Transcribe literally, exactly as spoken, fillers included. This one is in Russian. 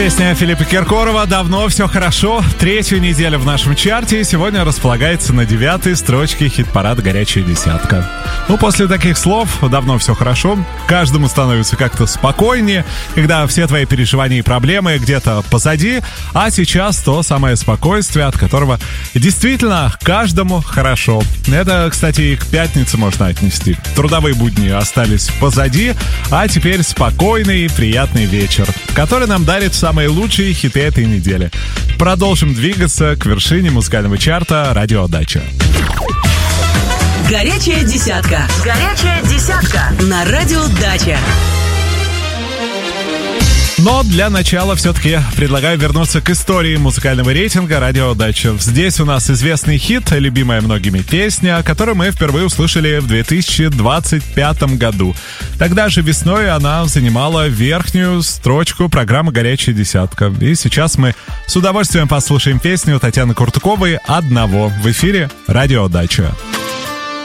Песня Филиппа Киркорова «Давно все хорошо». Третью неделю в нашем чарте и сегодня располагается на девятой строчке хит-парада «Горячая десятка». Ну, после таких слов «давно все хорошо» каждому становится как-то спокойнее, когда все твои переживания и проблемы где-то позади, а сейчас то самое спокойствие, от которого действительно каждому хорошо. Это, кстати, и к пятнице можно отнести. Трудовые будни остались позади, а теперь спокойный и приятный вечер, который нам дарит самые лучшие хиты этой недели. Продолжим двигаться к вершине музыкального чарта «Радио Дача». Горячая десятка. Горячая десятка. На Радио Дача. Но для начала все-таки предлагаю вернуться к истории музыкального рейтинга «Радио Дача». Здесь у нас известный хит, любимая многими песня, которую мы впервые услышали в две тысячи двадцать пятом году. Тогда же весной она занимала верхнюю строчку программы «Горячая десятка». И сейчас мы с удовольствием послушаем песню Татьяны Куртуковой «Одного» в эфире «Радио Дача».